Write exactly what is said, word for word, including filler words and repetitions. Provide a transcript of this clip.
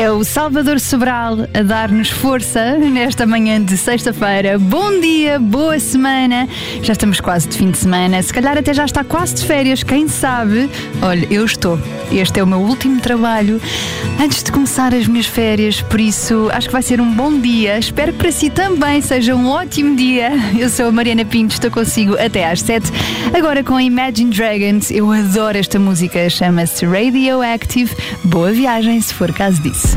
É o Salvador Sobral a dar-nos força nesta manhã de sexta-feira. Bom dia, boa semana. Já estamos quase de fim de semana. Se calhar até já está quase de férias, quem sabe? Olha, eu estou. Este é o meu último trabalho antes de começar as minhas férias, por isso acho que vai ser um bom dia. Espero que para si também seja um ótimo dia. Eu sou a Mariana Pinto, estou consigo até às sete. Agora com a Imagine Dragons. Eu adoro esta música, chama-se Radioactive. Boa viagem, se for caso disso.